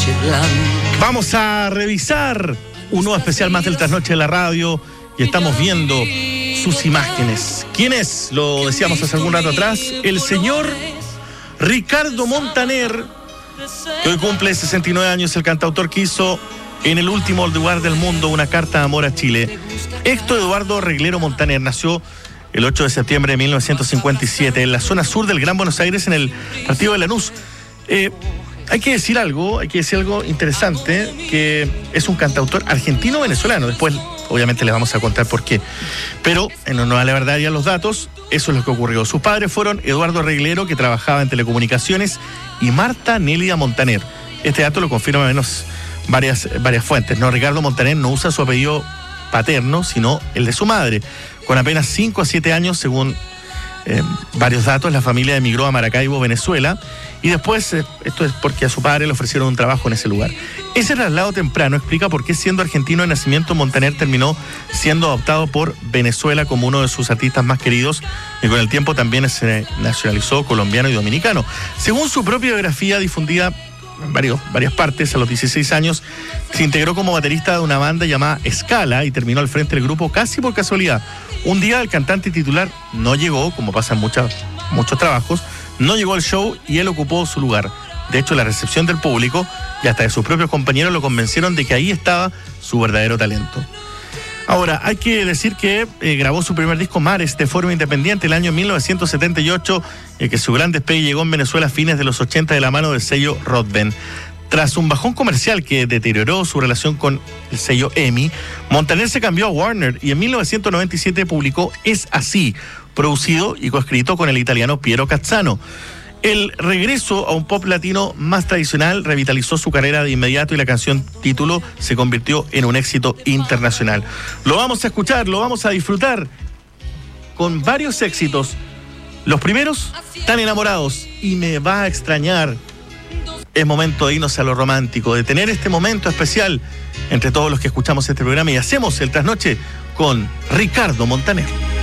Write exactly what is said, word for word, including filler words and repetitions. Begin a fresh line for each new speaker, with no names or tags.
noche blanca.
Vamos a revisar un nuevo especial más del Trasnoche de la Radio y estamos viendo sus imágenes. ¿Quién es? Lo decíamos hace algún rato atrás, el señor Ricardo Montaner, que hoy cumple sesenta y nueve años, el cantautor que hizo en el último lugar del mundo una carta de amor a Chile. Héctor Eduardo Reglero Montaner nació el ocho de septiembre de mil novecientos cincuenta y siete en la zona sur del Gran Buenos Aires, en el partido de Lanús. Eh, hay que decir algo, hay que decir algo interesante, que es un cantautor argentino-venezolano. Después, obviamente, le vamos a contar por qué. Pero, en honor a la verdad y a los datos, eso es lo que ocurrió. Sus padres fueron Eduardo Reglero, que trabajaba en telecomunicaciones, y Marta Nélida Montaner. Este dato lo confirman menos varias, varias fuentes, ¿no? Ricardo Montaner no usa su apellido paterno, sino el de su madre. Con apenas cinco a siete años, según eh, varios datos, la familia emigró a Maracaibo, Venezuela, y después, eh, esto es porque a su padre le ofrecieron un trabajo en ese lugar. Ese traslado temprano explica por qué, siendo argentino de nacimiento, Montaner terminó siendo adoptado por Venezuela como uno de sus artistas más queridos, y con el tiempo también se nacionalizó colombiano y dominicano. Según su propia biografía difundida en varios, varias partes, a los dieciséis años se integró como baterista de una banda llamada Escala y terminó al frente del grupo casi por casualidad. Un día el cantante titular no llegó, como pasa en muchas, muchos trabajos, no llegó al show y él ocupó su lugar. De hecho, la recepción del público y hasta de sus propios compañeros lo convencieron de que ahí estaba su verdadero talento. Ahora, hay que decir que eh, grabó su primer disco, Mares, de forma independiente el año mil novecientos setenta y ocho, y que su gran despegue llegó en Venezuela a fines de los ochenta de la mano del sello Rodben. Tras un bajón comercial que deterioró su relación con el sello EMI, Montaner se cambió a Warner y en mil novecientos noventa y siete publicó Es Así, producido y coescrito con el italiano Piero Cazzano. El regreso a un pop latino más tradicional revitalizó su carrera de inmediato y la canción título se convirtió en un éxito internacional. Lo vamos a escuchar, lo vamos a disfrutar con varios éxitos. Los primeros, Tan enamorados y Me va a extrañar. Es momento de irnos a lo romántico, de tener este momento especial entre todos los que escuchamos este programa y hacemos el trasnoche con Ricardo Montaner.